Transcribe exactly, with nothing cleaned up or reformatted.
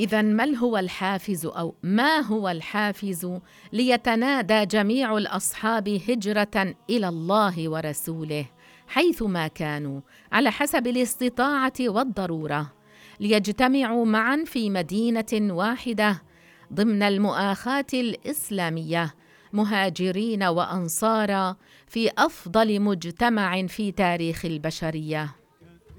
إذن ما هو الحافز أو ما هو الحافز ليتنادى جميع الأصحاب هجرة إلى الله ورسوله حيثما كانوا على حسب الاستطاعة والضرورة، ليجتمعوا معا في مدينة واحدة ضمن المؤاخاة الإسلامية مهاجرين وأنصارا في أفضل مجتمع في تاريخ البشرية؟